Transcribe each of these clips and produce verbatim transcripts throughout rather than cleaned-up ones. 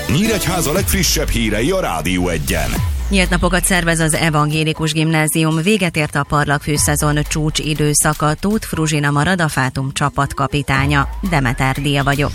Nyíregyháza legfrissebb hírei a Rádió Egyen. Nyílt napokat szervez az Evangélikus Gimnázium, véget ért a parlagfőszezon csúcs időszaka. Tóth Fruzsina marad a Fátum csapatkapitánya. Demeter Díja vagyok.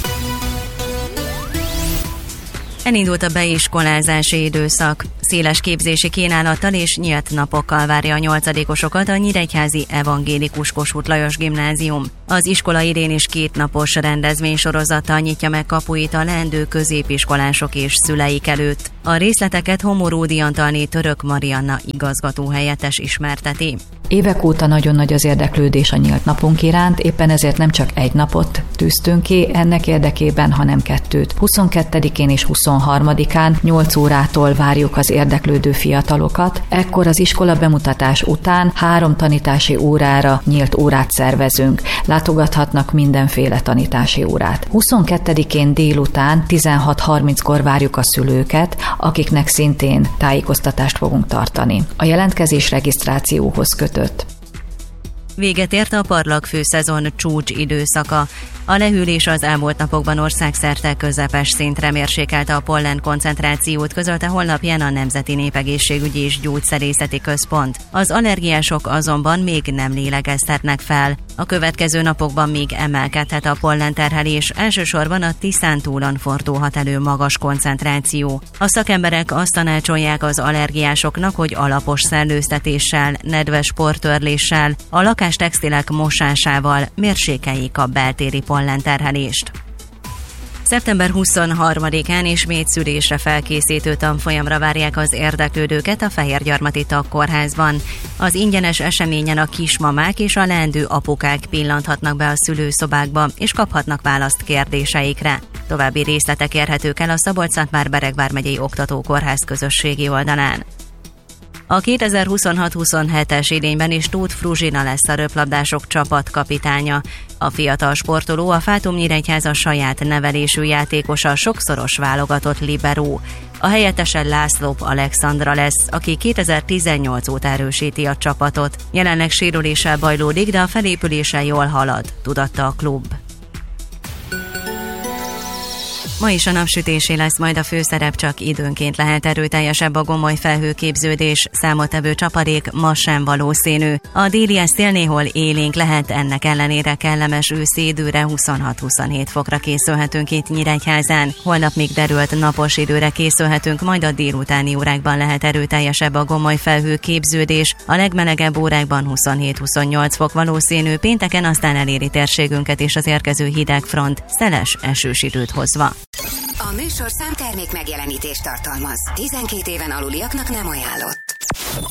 Elindult a beiskolázási időszak. Széles képzési kínálattal és nyílt napokkal várja a nyolcadikosokat a nyíregyházi Evangélikus Kossuth Lajos Gimnázium. Az iskola idén is kétnapos rendezvénysorozattal nyitja meg kapuit a leendő középiskolások és szüleik előtt. A részleteket Homoródi Antalné Török Marianna igazgatóhelyettes ismerteti. Évek óta nagyon nagy az érdeklődés a nyílt napunk iránt, éppen ezért nem csak egy napot tűztünk ki ennek érdekében, hanem kettőt. huszonkettedikén és huszonharmadikán nyolc órától várjuk az érdeklődő fiatalokat. Ekkor az iskola bemutatás után három tanítási órára nyílt órát szervezünk. Látogathatnak mindenféle tanítási órát. huszonkettedikén délután tizenhat harminckor várjuk a szülőket, akiknek szintén tájékoztatást fogunk tartani. A jelentkezés regisztrációhoz kötött. Véget ért a parlagfőszezon csúcs időszaka. A lehűlés az elmúlt napokban országszerte közepes szintre mérsékelte a pollen koncentrációt, közölte honlapján a Nemzeti Népegészségügyi és Gyógyszerészeti Központ. Az allergiások azonban még nem lélegeztetnek fel. A következő napokban még emelkedhet a pollenterhelés, elsősorban a Tiszántúlon fordulhat elő magas koncentráció. A szakemberek azt tanácsolják az allergiásoknak, hogy alapos szellőztetéssel, nedves portörléssel, a lakástextilek mosásával mérsékeljék a beltéri pollenterhelést. szeptember huszonharmadikán ismét szülésre felkészítő tanfolyamra várják az érdeklődőket a Fehérgyarmati Tagkórházban. Az ingyenes eseményen a kismamák és a leendő apukák pillanthatnak be a szülőszobákba, és kaphatnak választ kérdéseikre. További részletek érhetők el a Szabolcs-Szatmár-Bereg vármegyei Oktatókórház közösségi oldalán. A kétezer-huszonhat huszonhetes idényben is Tóth Fruzsina lesz a röplabdások csapatkapitánya. A fiatal sportoló a Fátum Nyíregyháza saját nevelésű játékosa, sokszoros válogatott liberó. A helyettese László Alexandra lesz, aki kétezer-tizennyolc óta erősíti a csapatot. Jelenleg sérüléssel bajlódik, de a felépülése jól halad, tudatta a klub. Ma is a napsütésé lesz majd a főszerep, csak időnként lehet erőteljesebb a gomoly felhőképződés, számottevő csapadék ma sem valószínű. A déli szél néhol élénk lehet, ennek ellenére kellemes őszi időre huszonhat-huszonhét fokra készülhetünk itt Nyíregyházán. Holnap még derült napos időre készülhetünk, majd a délutáni órákban lehet erőteljesebb a gomoly felhőképződés. A legmelegebb órákban huszonhét-huszonnyolc fok valószínű, pénteken aztán eléri térségünket és az érkező hideg front, szeles esős időt hozva. A műsorszám termék megjelenítést tartalmaz. tizenkét éven aluliaknak nem ajánlott.